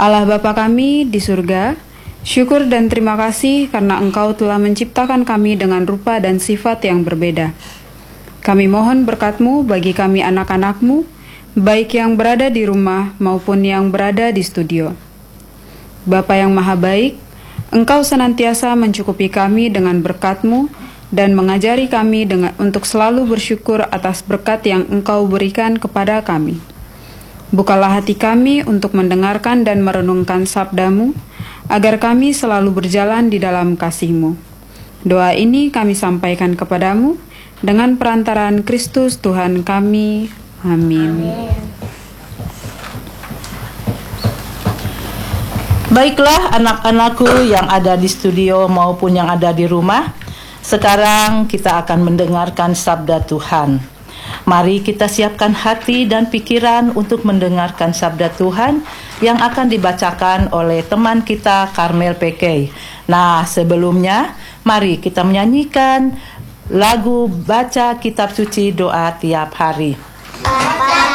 Allah Bapa kami di surga, syukur dan terima kasih karena Engkau telah menciptakan kami dengan rupa dan sifat yang berbeda. Kami mohon berkat-Mu bagi kami anak-anak-Mu, baik yang berada di rumah maupun yang berada di studio. Bapa yang Maha Baik, Engkau senantiasa mencukupi kami dengan berkat-Mu dan mengajari kami untuk selalu bersyukur atas berkat yang Engkau berikan kepada kami. Bukalah hati kami untuk mendengarkan dan merenungkan sabda-Mu, agar kami selalu berjalan di dalam kasih-Mu. Doa ini kami sampaikan kepadamu dengan perantaraan Kristus Tuhan kami. Amin. Baiklah anak-anakku yang ada di studio maupun yang ada di rumah, sekarang kita akan mendengarkan sabda Tuhan. Mari kita siapkan hati dan pikiran untuk mendengarkan sabda Tuhan yang akan dibacakan oleh teman kita Karmel PK. Nah, sebelumnya mari kita menyanyikan lagu baca kitab suci doa tiap hari.